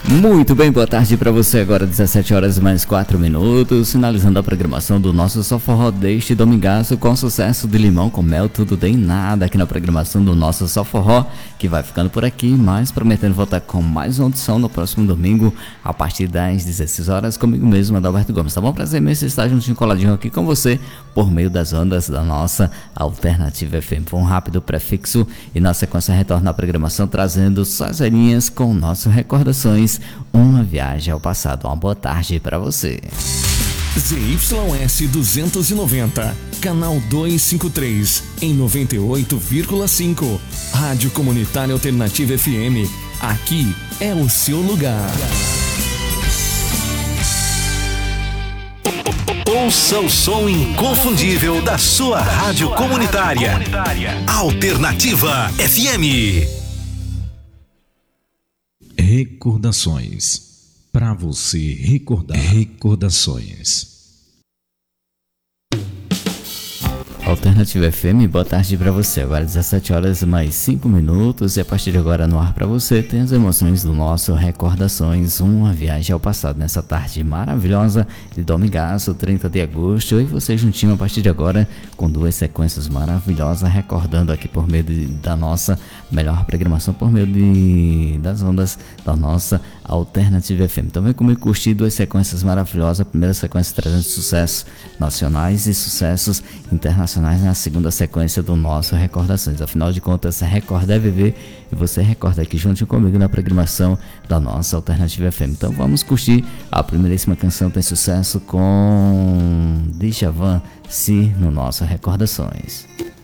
Muito bem, boa tarde para você. Agora 17 horas mais 4 minutos, finalizando a programação do nosso Só Forró deste domingaço com sucesso de Limão com Mel, tudo tem nada aqui na programação do nosso Só Forró, que vai ficando por aqui, mas prometendo voltar com mais uma audição no próximo domingo, a partir das 16 horas, comigo mesmo, Adalberto Gomes. Tá bom? Prazer imenso estar juntinho, coladinho aqui com você, por meio das ondas da nossa Alternativa FM. Foi um rápido prefixo e na sequência retorna a programação trazendo suas velhinhas com nossas recordações. Uma viagem ao passado. Uma boa tarde para você. ZYS 290, canal 253, em 98,5. Rádio Comunitária Alternativa FM. Aqui é o seu lugar. Ouça o som inconfundível da sua rádio comunitária. Alternativa FM. Recordações. Para você recordar. Recordações. Alternativa FM, boa tarde para você. Agora 17 horas mais 5 minutos e a partir de agora no ar para você tem as emoções do nosso Recordações, uma viagem ao passado nessa tarde maravilhosa de domingaço, 30 de agosto, e você juntinho a partir de agora com duas sequências maravilhosas, recordando aqui por meio da nossa melhor programação, por meio das ondas da nossa Alternativa FM. Então vem comigo curtir duas sequências maravilosas. A primeira sequência trazendo sucessos nacionais e sucessos internacionais na segunda sequência do nosso Recordações. Afinal de contas, recordar é viver e você recorda aqui junto comigo na programação da nossa Alternativa FM. Então vamos curtir a primeiríssima canção, tem sucesso com Djavan, Si, no nosso Recordações.